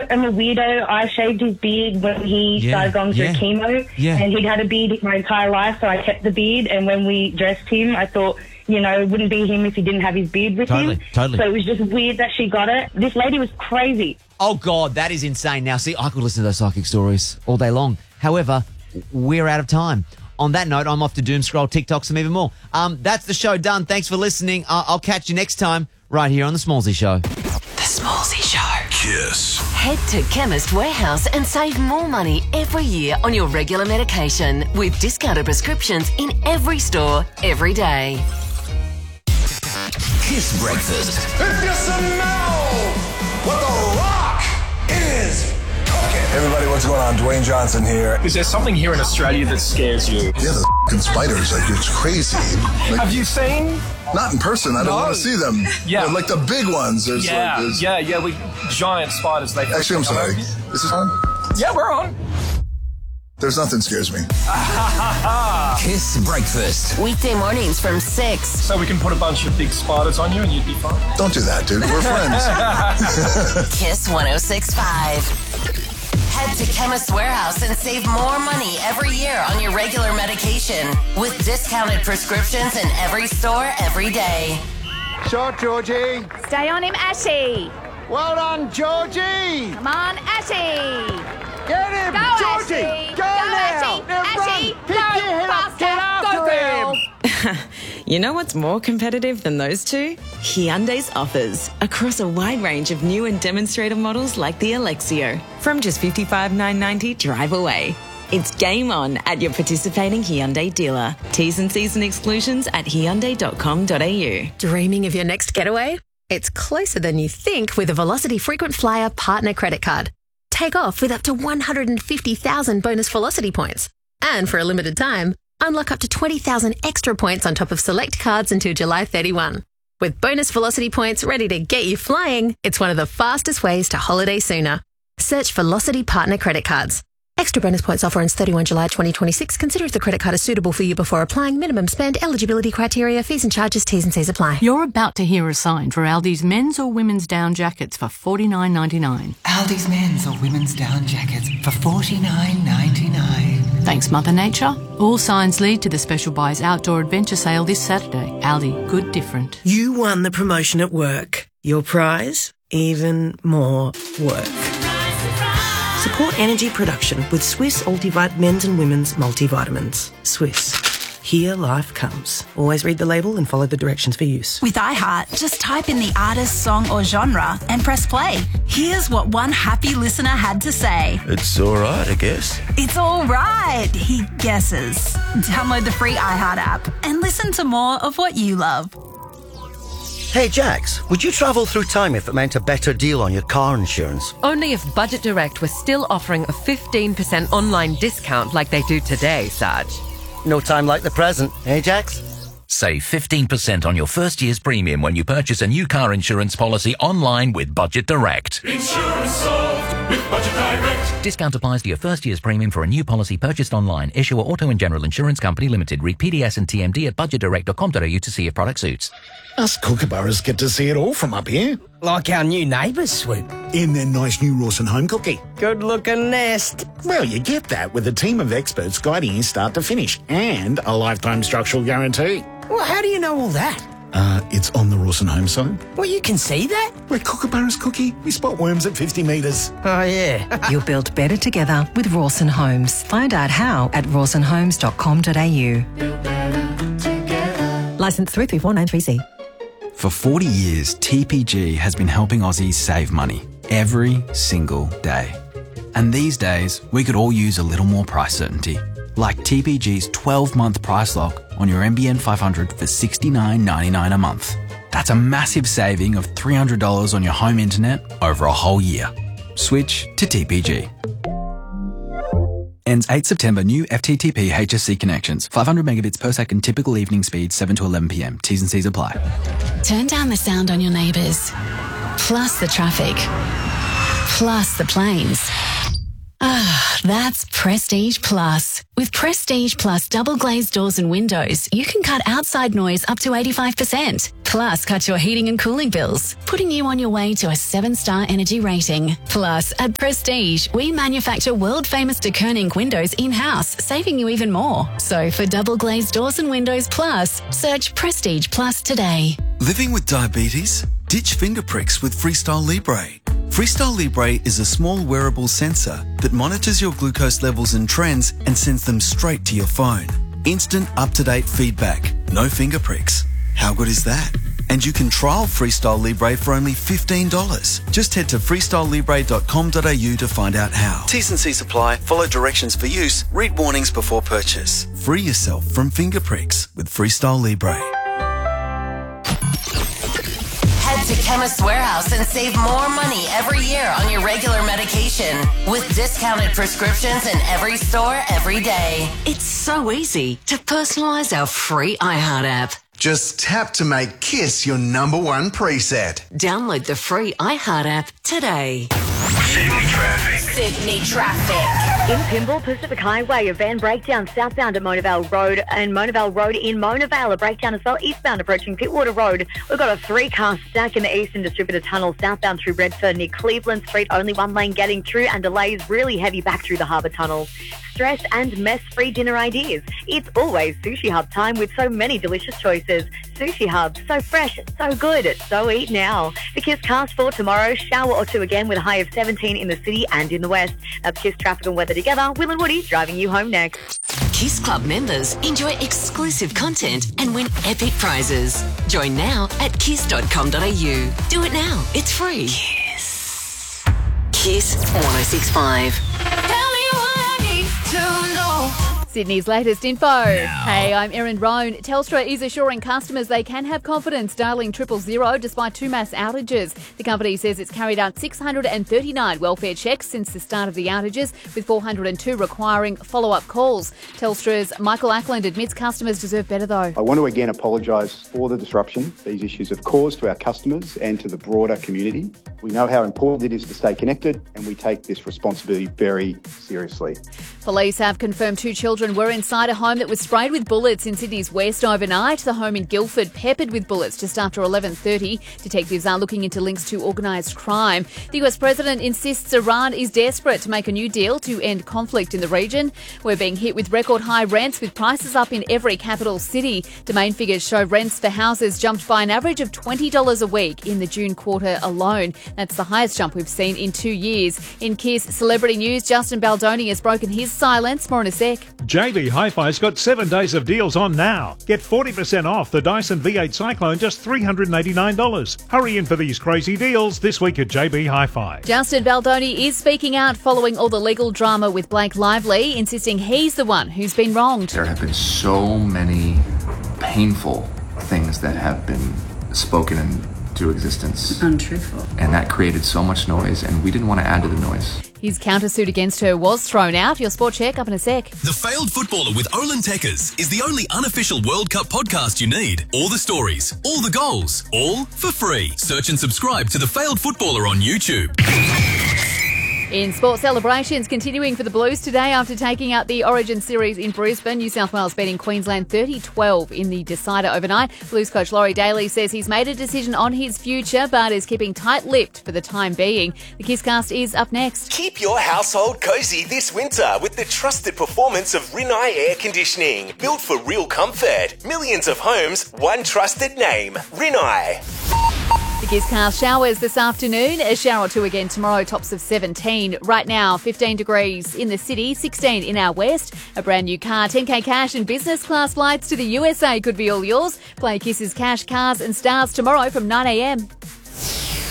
am a weirdo. I shaved his beard when he started going through chemo, and he'd had a beard my entire life, so I kept the beard. And when we dressed him, I thought, you know, it wouldn't be him if he didn't have his beard with him. Totally. So it was just weird that she got it. This lady was crazy. Oh, God, that is insane. Now, see, I could listen to those psychic stories all day long. However, we're out of time. On that note, I'm off to doom scroll, TikTok, some even more. That's the show done. Thanks for listening. I'll catch you next time right here on The Smallsy Show. The Smallsy Show. Kiss. Head to Chemist Warehouse and save more money every year on your regular medication with discounted prescriptions in every store, every day. Kiss Breakfast. If you smell what The Rock is cooking. Everybody, what's going on? Dwayne Johnson here. Is there something here in Australia that scares you? Yeah, the f***ing spiders. Like, it's crazy. Like, have you seen? Not in person. I don't want to see them. Yeah. They're like the big ones. We giant spiders. Actually, I'm sorry. Is this on? Yeah, we're on. There's nothing scares me. Kiss Breakfast. Weekday mornings from 6. So we can put a bunch of big spiders on you and you'd be fine? Don't do that, dude. We're friends. Kiss 106.5. Head to Chemist Warehouse and save more money every year on your regular medication with discounted prescriptions in every store, every day. Shot, Georgie. Stay on him, Ashy. Well done, Georgie. Come on, Ashy. Get him, Go, Georgie. Ashy. Go now. Ashy. Ashy. Pick your head up. Get after him. You know what's more competitive than those two? Hyundai's offers across a wide range of new and demonstrator models like the Alexio. From just $55,990 drive away. It's game on at your participating Hyundai dealer. T's and C's and exclusions at Hyundai.com.au. Dreaming of your next getaway? It's closer than you think with a Velocity Frequent Flyer Partner Credit Card. Take off with up to 150,000 bonus Velocity points. And for a limited time, unlock up to 20,000 extra points on top of select cards until July 31. With bonus Velocity points ready to get you flying, it's one of the fastest ways to holiday sooner. Search Velocity Partner Credit Cards. Extra bonus points offer ends 31 July 2026. Consider if the credit card is suitable for you before applying. Minimum spend, eligibility criteria, fees and charges, T's and C's apply. You're about to hear a sign for Aldi's men's or women's down jackets for $49.99. Aldi's men's or women's down jackets for $49.99. Thanks, Mother Nature. All signs lead to the Special Buys Outdoor Adventure Sale this Saturday. Aldi, good different. You won the promotion at work. Your prize? Even more work. Support energy production with Swiss Ultivite men's and women's multivitamins. Swiss. Here life comes. Always read the label and follow the directions for use. With iHeart, just type in the artist, song or genre and press play. Here's what one happy listener had to say. It's all right, I guess. It's all right, he guesses. Download the free iHeart app and listen to more of what you love. Hey Jax, would you travel through time if it meant a better deal on your car insurance? Only if Budget Direct was still offering a 15% online discount like they do today, Saj. No time like the present, eh Jax? Save 15% on your first year's premium when you purchase a new car insurance policy online with Budget Direct. Insurance solved with Budget Direct. Discount applies to your first year's premium for a new policy purchased online. Issuer Auto and General Insurance Company Limited. Read PDS and TMD at budgetdirect.com.au to see if product suits. Us kookaburras get to see it all from up here. Like our new neighbours, Swoop. In their nice new Rawson home cookie. Good-looking nest. Well, you get that with a team of experts guiding you start to finish and a lifetime structural guarantee. Well, how do you know all that? It's on the Rawson home site. Well, you can see that? Where kookaburras cookie, we spot worms at 50 metres. Oh, yeah. You'll build better together with Rawson Homes. Find out how at rawsonhomes.com.au. Licence 334993C. For 40 years, TPG has been helping Aussies save money every single day. And these days, we could all use a little more price certainty. Like TPG's 12-month price lock on your NBN 500 for $69.99 a month. That's a massive saving of $300 on your home internet over a whole year. Switch to TPG. Ends 8 September. New FTTP HSC connections. 500 megabits per second. Typical evening speed 7 to 11 p.m. T's and C's apply. Turn down the sound on your neighbours. Plus the traffic. Plus the planes. That's Prestige Plus. With Prestige Plus double glazed doors and windows, you can cut outside noise up to 85%. Plus, cut your heating and cooling bills, putting you on your way to a 7-star energy rating. Plus, at Prestige, we manufacture world-famous de Koning windows in-house, saving you even more. So for double glazed doors and windows plus, search Prestige Plus today. Living with diabetes? Ditch finger pricks with Freestyle Libre. Freestyle Libre is a small wearable sensor that monitors your glucose levels and trends and sends them straight to your phone. Instant up-to-date feedback. No finger pricks. How good is that? And you can trial Freestyle Libre for only $15. Just head to freestylelibre.com.au to find out how. T's and C's apply. Follow directions for use. Read warnings before purchase. Free yourself from finger pricks with Freestyle Libre. Head to Chemist Warehouse and save more money every year on your regular medication with discounted prescriptions in every store every day. It's so easy to personalise our free iHeart app. Just tap to make KISS your #1 preset. Download the free iHeart app today. Sydney traffic. In Pymble, Pacific Highway, a van breakdown southbound at Monavale Road, and Monavale Road in Monavale, a breakdown as well eastbound approaching Pittwater Road. We've got a 3-car stack in the Eastern Distributor Tunnel southbound through Redfern near Cleveland Street, only one lane getting through, and delays really heavy back through the Harbour Tunnel. Stress and mess-free dinner ideas. It's always Sushi Hub time with so many delicious choices. Sushi Hub, so fresh, so good, so eat now. The KISS cast for tomorrow, shower or two again with a high of 17 in the city and in the west. That's KISS traffic and weather together. Will and Woody driving you home next. KISS Club members enjoy exclusive content and win epic prizes. Join now at kiss.com.au. Do it now. It's free. KISS 106.5. Sydney's latest info. Hey, I'm Erin Roan. Telstra is assuring customers they can have confidence dialing 000 despite 2 mass outages. The company says it's carried out 639 welfare checks since the start of the outages, with 402 requiring follow-up calls. Telstra's Michael Ackland admits customers deserve better though. I want to again apologise for the disruption these issues have caused to our customers and to the broader community. We know how important it is to stay connected, and we take this responsibility very seriously. Police have confirmed 2 children were inside a home that was sprayed with bullets in Sydney's west overnight. The home in Guildford peppered with bullets just after 11:30. Detectives are looking into links to organised crime. The US president insists Iran is desperate to make a new deal to end conflict in the region. We're being hit with record high rents, with prices up in every capital city. Domain figures show rents for houses jumped by an average of $20 a week in the June quarter alone. That's the highest jump we've seen in 2 years. In KISS celebrity news, Justin Baldoni has broken his silence. More in a sec. JB Hi-Fi's got 7 days of deals on now. Get 40% off the Dyson V8 Cyclone, just $389. Hurry in for these crazy deals this week at JB Hi-Fi. Justin Baldoni is speaking out following all the legal drama with Blake Lively, insisting he's the one who's been wronged. There have been so many painful things that have been spoken into existence. Untruthful. And that created so much noise, and we didn't want to add to the noise. His countersuit against her was thrown out. Your sport check up in a sec. The Failed Footballer with Olin Tekkers is the only unofficial World Cup podcast you need. All the stories, all the goals, all for free. Search and subscribe to The Failed Footballer on YouTube. In sports celebrations, continuing for the Blues today after taking out the Origin Series in Brisbane. New South Wales beating Queensland 30-12 in the decider overnight. Blues coach Laurie Daly says he's made a decision on his future, but is keeping tight-lipped for the time being. The KISScast is up next. Keep your household cozy this winter with the trusted performance of Rinnai Air Conditioning. Built for real comfort. Millions of homes, one trusted name. Rinnai. The KISScast showers this afternoon. A shower or two again tomorrow, tops of 17. Right now, 15 degrees in the city, 16 in our west. A brand new car, 10K cash and business class flights to the USA could be all yours. Play KISS's Cash, Cars and Stars tomorrow from 9 a.m.